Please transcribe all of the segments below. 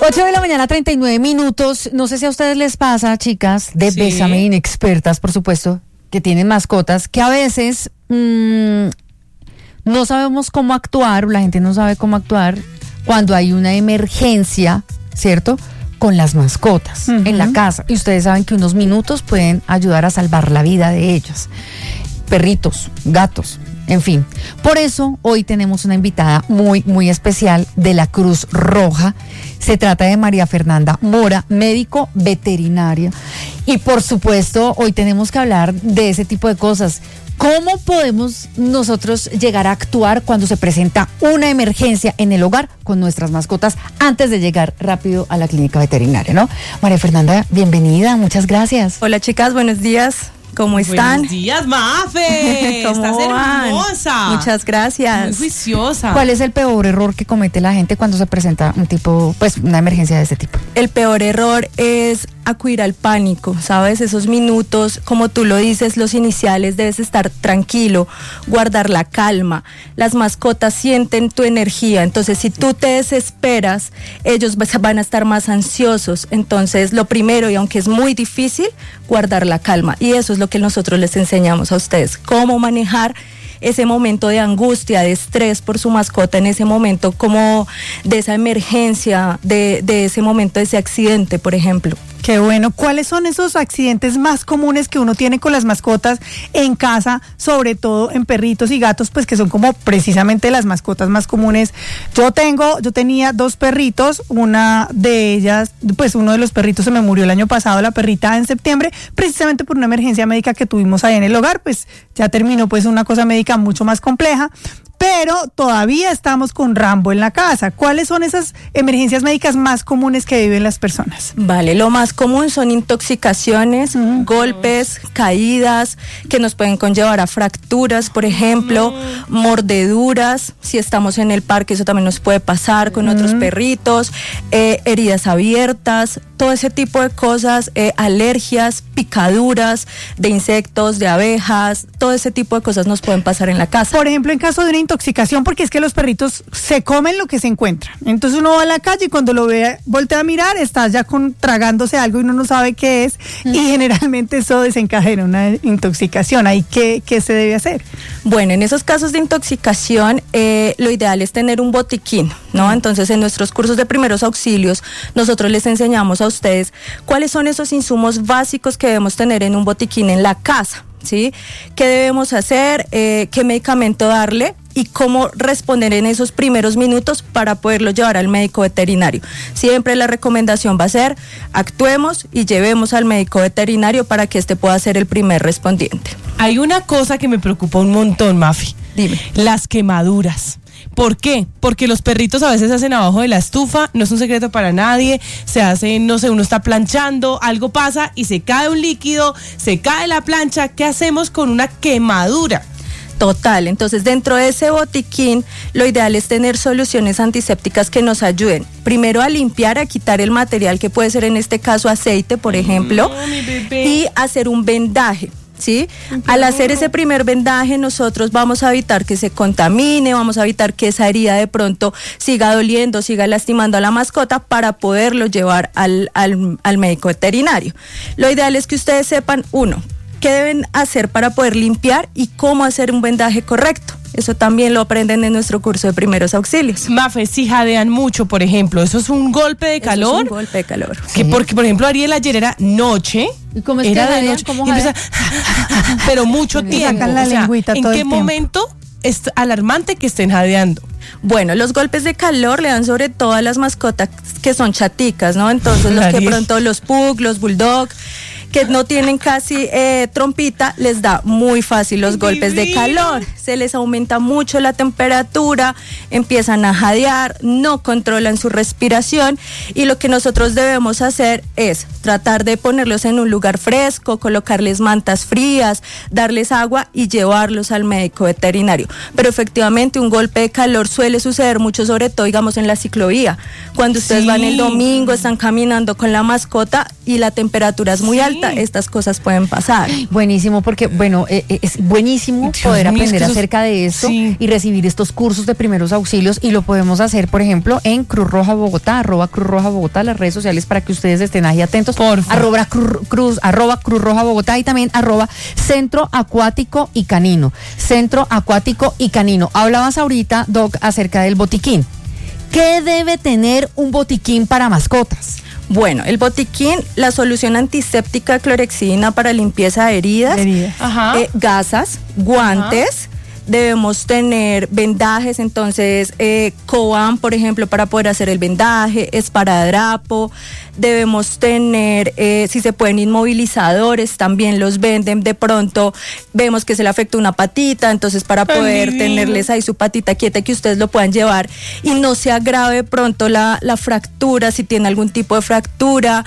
8:39 a.m. No sé si a ustedes les pasa, chicas, de Sí. Bésame, inexpertas, por supuesto, que tienen mascotas, que a veces no sabemos cómo actuar, o la gente no sabe cómo actuar cuando hay una emergencia, ¿cierto?, con las mascotas en la casa. Y ustedes saben que unos minutos pueden ayudar a salvar la vida de ellas. Perritos, gatos, en fin. Por eso hoy tenemos una invitada muy, muy especial de la Cruz Roja. Se trata de María Fernanda Mora, médico veterinaria. Y por supuesto, hoy tenemos que hablar de ese tipo de cosas. ¿Cómo podemos nosotros llegar a actuar cuando se presenta una emergencia en el hogar con nuestras mascotas antes de llegar rápido a la clínica veterinaria, ¿no? María Fernanda, bienvenida, muchas gracias. Hola chicas, buenos días. ¿Cómo están? Buenos días, Mafe. ¿Cómo Estás van? hermosa. Muchas gracias. Muy juiciosa. ¿Cuál es el peor error que comete la gente cuando se presenta una emergencia de este tipo? El peor error es acudir al pánico, ¿sabes? Esos minutos, como tú lo dices, los iniciales, debes estar tranquilo, guardar la calma. Las mascotas sienten tu energía, entonces si tú te desesperas, ellos van a estar más ansiosos. Entonces, lo primero, y aunque es muy difícil, guardar la calma. Y eso es lo que nosotros les enseñamos a ustedes, cómo manejar ese momento de angustia, de estrés por su mascota, en ese momento como de esa emergencia, de ese momento de ese accidente, por ejemplo. Qué bueno. ¿Cuáles son esos accidentes más comunes que uno tiene con las mascotas en casa, sobre todo en perritos y gatos, pues que son como precisamente las mascotas más comunes? Yo tenía 2 perritos, una de ellas, pues uno de los perritos se me murió el año pasado, la perrita en septiembre, precisamente por una emergencia médica que tuvimos ahí en el hogar, pues ya terminó pues una cosa médica mucho más compleja. Pero todavía estamos con Rambo en la casa. ¿Cuáles son esas emergencias médicas más comunes que viven las personas? Vale, lo más común son intoxicaciones, golpes, caídas, que nos pueden conllevar a fracturas, por ejemplo, mordeduras. Si estamos en el parque, eso también nos puede pasar con otros perritos, heridas abiertas, todo ese tipo de cosas, alergias, picaduras de insectos, de abejas, todo ese tipo de cosas nos pueden pasar en la casa. Por ejemplo, en caso de una intoxicación, porque es que los perritos se comen lo que se encuentran. Entonces uno va a la calle y cuando lo ve, voltea a mirar, está ya tragándose algo y uno no sabe qué es, y generalmente eso desencadena una intoxicación. ¿Ahí qué se debe hacer? Bueno, en esos casos de intoxicación, lo ideal es tener un botiquín, ¿no? Entonces, en nuestros cursos de primeros auxilios, nosotros les enseñamos a ustedes cuáles son esos insumos básicos que debemos tener en un botiquín en la casa, ¿sí? ¿Qué debemos hacer? ¿Qué medicamento darle? Y cómo responder en esos primeros minutos para poderlo llevar al médico veterinario. Siempre la recomendación va a ser, actuemos y llevemos al médico veterinario para que éste pueda ser el primer respondiente. Hay una cosa que me preocupa un montón, Mafi. Dime. Las quemaduras. ¿Por qué? Porque los perritos a veces hacen abajo de la estufa, no es un secreto para nadie, se hacen, no sé, uno está planchando, algo pasa y se cae un líquido, se cae la plancha. ¿Qué hacemos con una quemadura? Total, entonces dentro de ese botiquín lo ideal es tener soluciones antisépticas que nos ayuden primero a limpiar, a quitar el material que puede ser en este caso aceite, por ejemplo, y hacer un vendaje. ¿Sí? Al hacer ese primer vendaje nosotros vamos a evitar que se contamine, vamos a evitar que esa herida de pronto siga doliendo, siga lastimando a la mascota para poderlo llevar al médico veterinario. Lo ideal es que ustedes sepan, qué deben hacer para poder limpiar y cómo hacer un vendaje correcto. Eso también lo aprenden en nuestro curso de primeros auxilios. Mafe, si jadean mucho, por ejemplo, ¿eso es un golpe de calor? Eso es un golpe de calor. Que porque, por ejemplo, Ariel ayer era noche. ¿Y cómo es era que de jadean? noche, ¿Cómo y empieza, pero mucho tiempo. Sacan la lengüita ¿en todo qué el tiempo. momento es alarmante que estén jadeando? Bueno, los golpes de calor le dan sobre todo a las mascotas que son chaticas, ¿no? Entonces los que pronto los pug, los bulldog, que no tienen casi trompita, les da muy fácil los golpes de calor. Se les aumenta mucho la temperatura, empiezan a jadear, no controlan su respiración y lo que nosotros debemos hacer es tratar de ponerlos en un lugar fresco, colocarles mantas frías, darles agua y llevarlos al médico veterinario. Pero efectivamente un golpe de calor suele suceder mucho, sobre todo digamos en la ciclovía. Cuando ustedes van el domingo, están caminando con la mascota y la temperatura es muy alta. alerta, estas cosas pueden pasar. Buenísimo, porque bueno, es buenísimo Dios poder mío, es aprender que eso es- acerca de esto sí. y recibir estos cursos de primeros auxilios, y lo podemos hacer, por ejemplo, en Cruz Roja Bogotá, @Cruz Roja Bogotá, las redes sociales para que ustedes estén ahí atentos, Porfa. @Cruz Roja Bogotá, y también @Centro Acuático y Canino. Centro Acuático y Canino. Hablabas ahorita, Doc, acerca del botiquín. ¿Qué debe tener un botiquín para mascotas? Bueno, el botiquín, la solución antiséptica clorexidina para limpieza de heridas, Ajá. gasas, guantes. Debemos tener vendajes, entonces Coban, por ejemplo, para poder hacer el vendaje, esparadrapo. Debemos tener, si se pueden, inmovilizadores, también los venden. De pronto vemos que se le afecta una patita, entonces para Ay, poder divino. tenerles ahí su patita quieta, que ustedes lo puedan llevar y no se agrave pronto la fractura, si tiene algún tipo de fractura.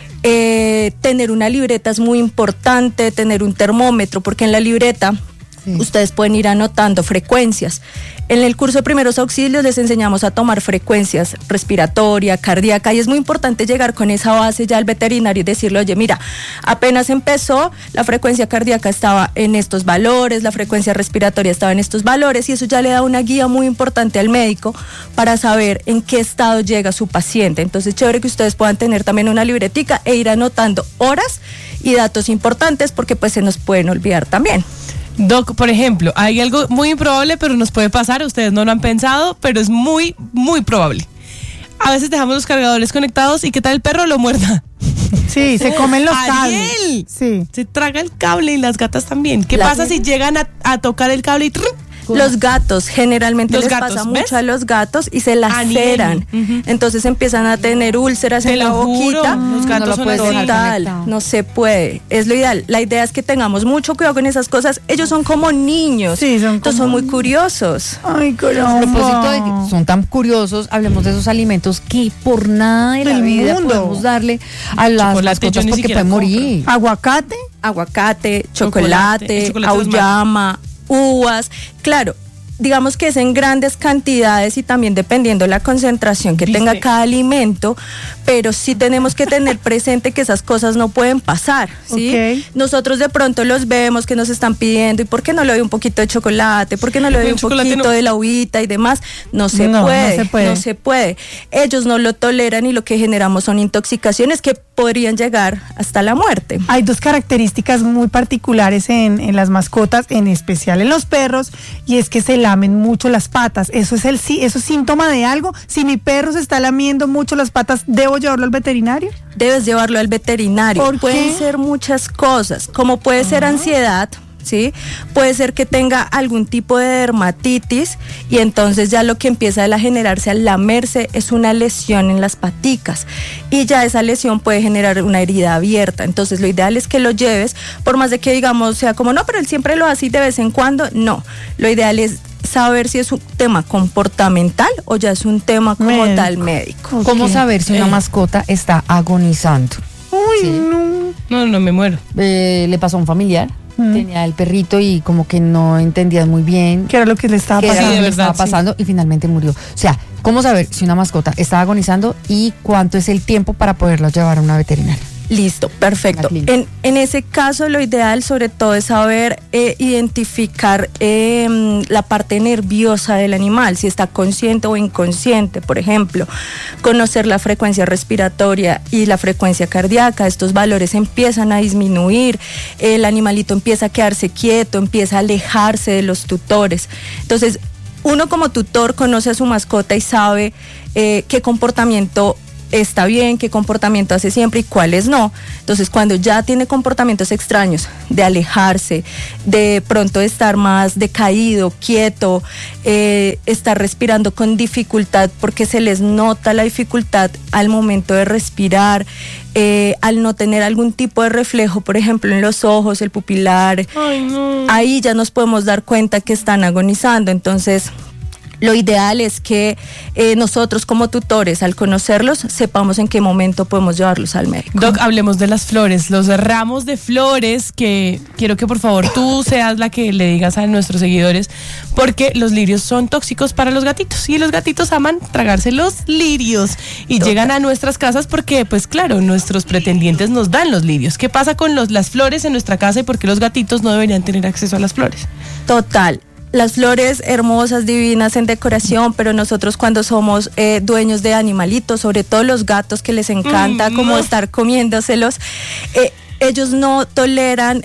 Tener una libreta es muy importante, tener un termómetro, porque en la libreta ustedes pueden ir anotando frecuencias. En el curso de primeros auxilios les enseñamos a tomar frecuencias respiratoria, cardíaca, y es muy importante llegar con esa base ya al veterinario y decirle, oye, mira, apenas empezó, la frecuencia cardíaca estaba en estos valores, la frecuencia respiratoria estaba en estos valores, y eso ya le da una guía muy importante al médico para saber en qué estado llega su paciente. Entonces, chévere que ustedes puedan tener también una libretica e ir anotando horas y datos importantes, porque pues se nos pueden olvidar también. Doc, por ejemplo, hay algo muy improbable, pero nos puede pasar, ustedes no lo han pensado, pero es muy, muy probable. A veces dejamos los cargadores conectados y ¿qué tal el perro lo muerda? Sí, se comen los cables. ¡Ariel! Sí. Se traga el cable y las gatas también. ¿Qué Las- pasa si llegan a tocar el cable y... Los gatos, generalmente Los les gatos, pasa ¿ves? mucho a los gatos y se laceran. Ujú. Entonces empiezan a tener úlceras Te en la lo juro, boquita. los gatos No lo son puedes así. dejar Total, conectado. no se puede. Es lo ideal. La idea es que tengamos mucho cuidado con esas cosas. Ellos son como niños. Sí, son Entonces como- son muy curiosos. Ay, A caramba. propósito de que son tan curiosos, hablemos de esos alimentos que por nada de la Del vida mundo. podemos darle a las Chocolate, yo mascotas ni porque siquiera pueden compro. morir. Aguacate. Aguacate, Chocolate, chocolate, el chocolate es auyama, uvas. Claro, digamos que es en grandes cantidades y también dependiendo la concentración que ¿Viste? tenga cada alimento, pero sí tenemos que tener presente que esas cosas no pueden pasar, ¿sí? Ok. Nosotros de pronto los vemos que nos están pidiendo, ¿y por qué no le doy un poquito de chocolate? ¿Por qué no le doy El un chocolate poquito no. de la uvita y demás? No se No, no puede, se puede. no se puede. Ellos no lo toleran y lo que generamos son intoxicaciones que podrían llegar hasta la muerte. Hay dos características muy particulares en las mascotas, en especial en los perros, y es que se lamen mucho las patas. Eso es eso es síntoma de algo. Si mi perro se está lamiendo mucho las patas, ¿debo llevarlo al veterinario? Debes llevarlo al veterinario. ¿Por Pueden qué? ser muchas cosas, como puede ser ansiedad, ¿sí? Puede ser que tenga algún tipo de dermatitis y entonces ya lo que empieza a generarse al lamerse es una lesión en las paticas y ya esa lesión puede generar una herida abierta. Entonces lo ideal es que lo lleves, por más de que digamos sea como no, pero él siempre lo hace y de vez en cuando, no. Lo ideal es saber si es un tema comportamental o ya es un tema como Médico. tal médico. ¿Cómo Ok. saber si una mascota está agonizando? Uy, Sí. no. No, me muero. Le pasó a un familiar, tenía el perrito y como que no entendía muy bien ¿Qué era lo que le estaba qué era pasando? lo de que verdad, estaba pasando y finalmente murió. O sea, ¿cómo saber si una mascota está agonizando y cuánto es el tiempo para poderla llevar a una veterinaria? Listo, perfecto. La clínica. En ese caso, lo ideal sobre todo es saber identificar la parte nerviosa del animal, si está consciente o inconsciente, por ejemplo. Conocer la frecuencia respiratoria y la frecuencia cardíaca. Estos valores empiezan a disminuir, el animalito empieza a quedarse quieto, empieza a alejarse de los tutores. Entonces, uno como tutor conoce a su mascota y sabe qué comportamiento está bien, qué comportamiento hace siempre y cuáles no. Entonces, cuando ya tiene comportamientos extraños de alejarse, de pronto estar más decaído, quieto, estar respirando con dificultad porque se les nota la dificultad al momento de respirar, al no tener algún tipo de reflejo, por ejemplo, en los ojos, el pupilar, Ay, no. ahí ya nos podemos dar cuenta que están agonizando. Entonces, Lo ideal es que nosotros como tutores, al conocerlos, sepamos en qué momento podemos llevarlos al médico. Doc, hablemos de las flores, los ramos de flores, que quiero que por favor tú seas la que le digas a nuestros seguidores, porque los lirios son tóxicos para los gatitos y los gatitos aman tragarse los lirios y llegan a nuestras casas porque, pues claro, nuestros pretendientes nos dan los lirios. ¿Qué pasa con las flores en nuestra casa y por qué los gatitos no deberían tener acceso a las flores? Total. Las flores hermosas, divinas en decoración, pero nosotros cuando somos dueños de animalitos, sobre todo los gatos que les encanta como estar comiéndoselos, ellos no toleran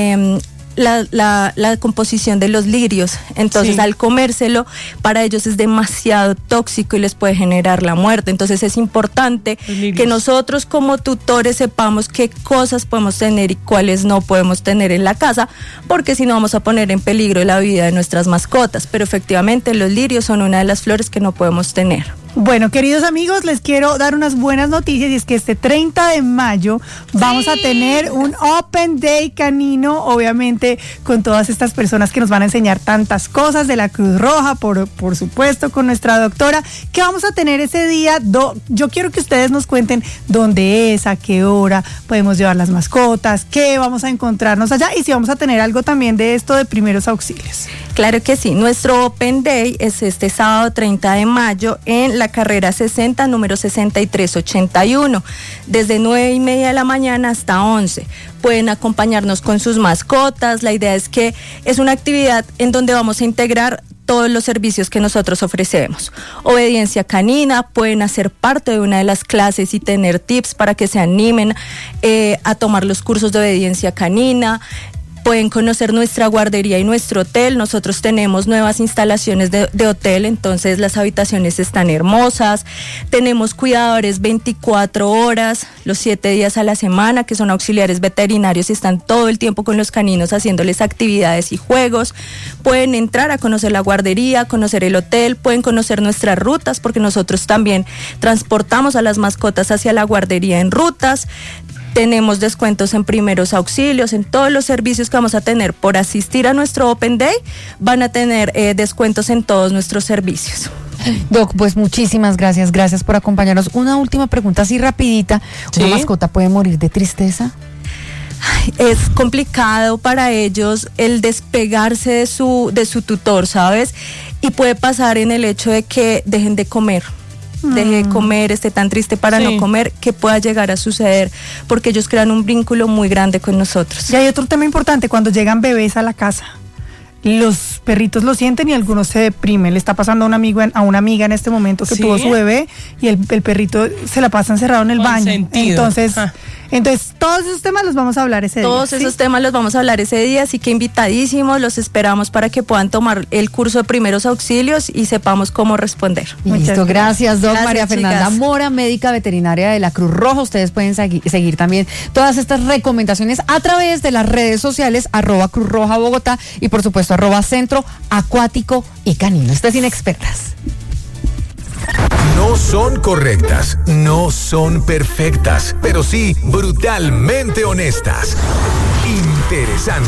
la composición de los lirios. Entonces, al comérselo, para ellos es demasiado tóxico y les puede generar la muerte. Entonces, es importante que nosotros como tutores sepamos qué cosas podemos tener y cuáles no podemos tener en la casa, porque si no vamos a poner en peligro la vida de nuestras mascotas. Pero efectivamente, los lirios son una de las flores que no podemos tener. Bueno, queridos amigos, les quiero dar unas buenas noticias y es que este 30 de mayo vamos a tener un Open Day canino, obviamente con todas estas personas que nos van a enseñar tantas cosas de la Cruz Roja, por supuesto con nuestra doctora. ¿Qué vamos a tener ese día? Yo quiero que ustedes nos cuenten dónde es, a qué hora podemos llevar las mascotas, qué vamos a encontrarnos allá y si vamos a tener algo también de esto de primeros auxilios. Claro que sí, nuestro Open Day es este sábado 30 de mayo en la carrera 60, número 6381, desde 9:30 de la mañana hasta 11. Pueden acompañarnos con sus mascotas. La idea es que es una actividad en donde vamos a integrar todos los servicios que nosotros ofrecemos. Obediencia canina, pueden hacer parte de una de las clases y tener tips para que se animen a tomar los cursos de obediencia canina. Pueden conocer nuestra guardería y nuestro hotel. Nosotros tenemos nuevas instalaciones de hotel, entonces las habitaciones están hermosas. Tenemos cuidadores 24 horas, los 7 días a la semana, que son auxiliares veterinarios y están todo el tiempo con los caninos haciéndoles actividades y juegos. Pueden entrar a conocer la guardería, conocer el hotel, pueden conocer nuestras rutas, porque nosotros también transportamos a las mascotas hacia la guardería en rutas. Tenemos descuentos en primeros auxilios, en todos los servicios que vamos a tener por asistir a nuestro Open Day, van a tener descuentos en todos nuestros servicios. Doc, pues muchísimas gracias por acompañarnos. Una última pregunta así rapidita, ¿una mascota puede morir de tristeza? Es complicado para ellos el despegarse de su tutor, ¿sabes? Y puede pasar en el hecho de que dejen de comer. Deje de comer, esté tan triste para no comer, que pueda llegar a suceder, porque ellos crean un vínculo muy grande con nosotros. Y hay otro tema importante, cuando llegan bebés a la casa, los perritos lo sienten y algunos se deprimen. Le está pasando a una amiga en este momento que tuvo su bebé y el perrito se la pasa encerrado en el baño. Entonces todos esos temas los vamos a hablar ese día. Todos esos temas los vamos a hablar ese día, así que invitadísimos, los esperamos para que puedan tomar el curso de primeros auxilios y sepamos cómo responder. Listo, gracias, Doc. Gracias, María Fernanda chicas. Mora, médica veterinaria de la Cruz Roja. Ustedes pueden seguir también todas estas recomendaciones a través de las redes sociales, @Cruz Roja Bogotá y por supuesto @Centro Acuático y Canino. Estas inexpertas. No son correctas, no son perfectas, pero sí brutalmente honestas. Interesante.